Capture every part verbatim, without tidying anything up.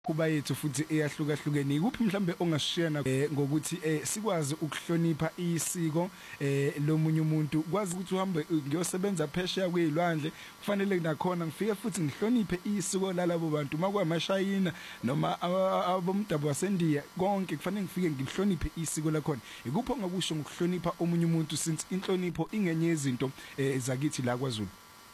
kuba yethu futhi eyahlukahlukene ikuphi mhlambe ongasishena eh, ngokuthi eh, sikwazi ukuhlonipha isiko eh, lomunye umuntu kwazi ukuthi uhambe ngiyosebenza phesheya kwezilwandle kufanele nakhona ngifike futhi ngihloniphe isiko lalabo bantu makwamashayina noma abomdabu waseNdiya konke kufanele ngifike ngihloniphe isiko lakhona ikuphi ongakusho ngokuhlonipha omunye umuntu since inhlonipho ingenye izinto eh, zakithi la kwaZulu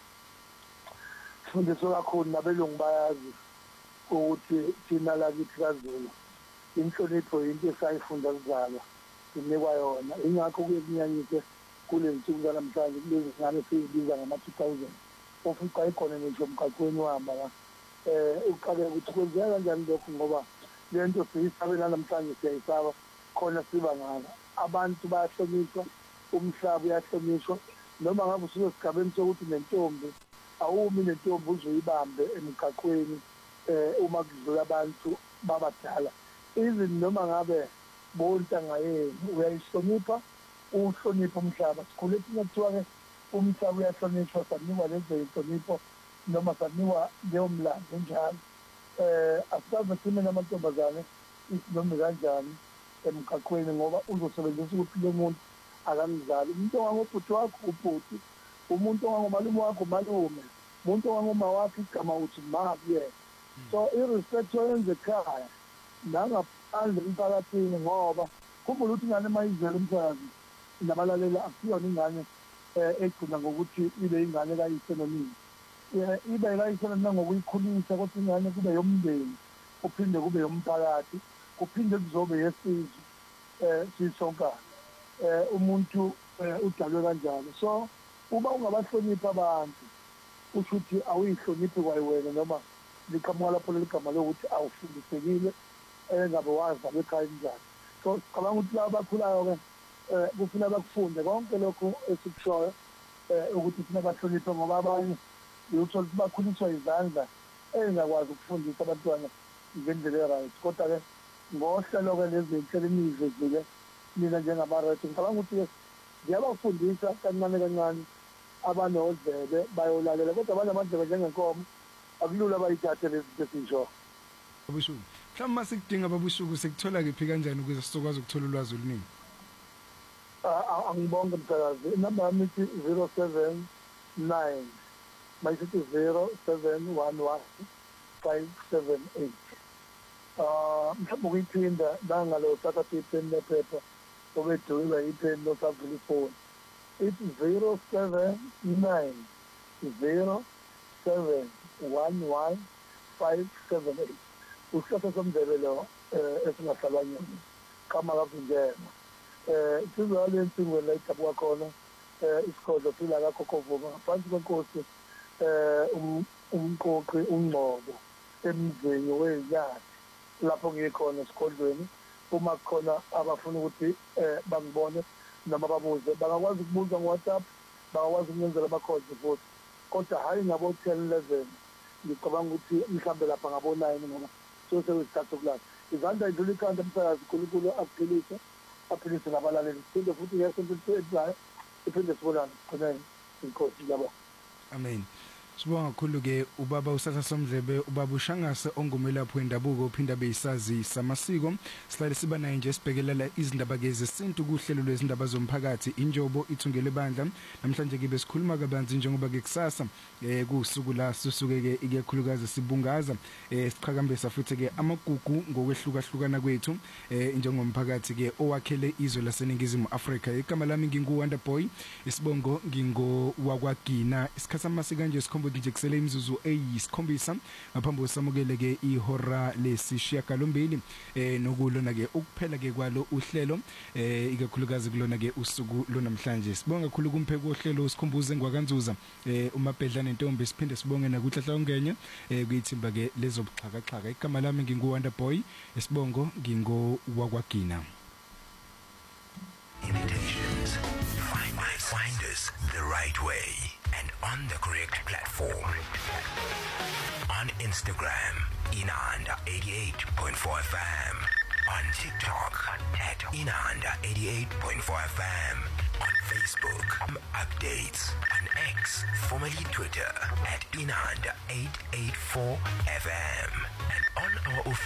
Fundiswa kakhulu nabelungu bayazi ukuthi thina la kithi kaZulu inhlonipho into esayifunda kuzalwa sinikwa yona ingakho kuyekunyanyise kule nsuku zanamhlanje kulezi ngane siyibiza ngama two thousand ofuqa ikhona nje umqaqweni wama la eh uqale ukuthi kwenzeka kanjani lokho ngoba lento siyisabela namhlanje siyayisaba khona siba ngala abantu bayahlonishwa umhlaba uyahlonishwa noma ngabe ususigabeni sokuthi nentombi awumi nentombi uzoyibambe emqaqweni eh uma kudlula abantu babadala even noma ngabe bonta ngaye uyayihlonipha uhlonipha umhlaba sikhule thina kuthiwa ke umhlaba uyahlonishwa sanikwa lezo inhlonipho noma sanikwa leyo mlando njalo eh asabe sime namantombazane isinoma kanjani emqaqweni ngoba uzosebenzisa ukuthi lo muntu akamzali umuntu ongangobhuti wakho ubhuti umuntu ongangomalume wakho malume umuntu ongangoma wakho igama uthi ma kuyena so irrespect yenze ekhaya nangaphandle emphakathini ngoba khumbula ukuthi ingane mayizela umphakathi nabalalela akuyona ingane egcina ngokuthi ibe ingane kayise nomini ibe kayise nomini ngokuyikhulisa kodwa ingane kube yomndeni kuphinde kube yomphakathi kuphinde kuzobe yesizwe eh sisonka eh umuntu udalwe kanjalo so uba ungabahlonipha abantu ushuthi awuyihloniphi kwayiwena noma liqhamuka lapho leligama lokuthi awufundisekile engabe wazi abekhaya njani so cabanga ukuthi laba bakhulayo ke eh kufuna bakufunde konke lokho esikushoyo eh ukuthi sina bahloniphe ngoba abanye uthola ukuthi bakhuliswa izandla engakwazi ukufundisa abantwana ngendlela right kodwa ke ngohlelo ke lezi inhlelo imize zile mina njengabarathi ngicabanga ukuthi ngiyabafundisa kancane kancane abanozebe bayolalela kodwa abanamandla njengenkomo akulula bayithathe lezi sesisho Babushuku mhlawumbe masikudinga babushuku sekuthola kephi kanjani ukuze sizokwazi ukuthola ulwazi oluningi angibonge msakazi inamba yami ithi zero seven nine mayisithi zero seven one one five seven eight ah mhlawumbe ukuyiphinda nangalo thatha ipen lephepha obeduyile ipen losavula ifoni it's zero seven nine zero seven one one five seven eight uhlelo somdebelo eh esingahlabanyoni kama kavinjena eh sizale insingo la itabuka khona eh isikhozo sila kakho kovuma ngaphansi kwenkosi eh umqoqi ungqobo emzini weziyathi lapho ngikhona esikodlweni uma khona abafuna ukuthi eh bangibone noma babuze bangakwazi ukubuza ngo-WhatsApp bangakwazi ukwenzela abakhonzi futhi kodwa hayi ngabo ten eleven ngicabanga ukuthi mhlambe lapha ngabo nine ngoba so sewusithatha ukulala izandla idlula ikhanda umsakazi uNkulunkulu akuphilise aphilise nabalaleli siphinde futhi ngesonto iphinde sibonane khona inkosi yabo amen Sibonga kakhulu ke ubaba usatha somdlebe ubaba uShangase ongumelaphi wendabuko uphinda beyisazi samasiko sihlale siba naye nje sibhekelela izindaba ke zesintu kuhlelo lwezindaba zomphakathi injobo ithungele bandla namhlanje ke besikhuluma kabanzi njengoba ke kusasa eh kusuku la susuke ke ikakhulukazi sibungaza eh siqhakambisa futhi ke amagugu ngokwehlukahlukana kwethu eh njengomphakathi ke owakhele izwe laseningizimu Afrika igama lami ngingu Wonderboy isibongo ngingo wakwagina isikhatha amasiko kanje sikhomba nje kusele imizuzu eyisikhombisa ngaphambi kwesamukele ke ihora lesishiyagalombili eh nokulona ke ukuphela ke kwalo uhlelo eh ikakhulukazi kulona ke usuku lonamhlanje sibonga kakhulu kumpheko ohlelo usikhumbuze ngwakanzuza eh umabhedla nentombi siphinde sibonge nakuhlahla ongenye eh kuyithimba ke lezo buxhaka xhaka igama lami ngingu Wonderboy esibongo ngingo wakwagina Imitations find, find us the right way and on the correct platform. On Instagram, Inanda eighty-eight point four F M. On TikTok, at Inanda eighty-eight point four F M. on Facebook. Um, updates on X, formerly Twitter, at Inanda eight eight four F M. And on our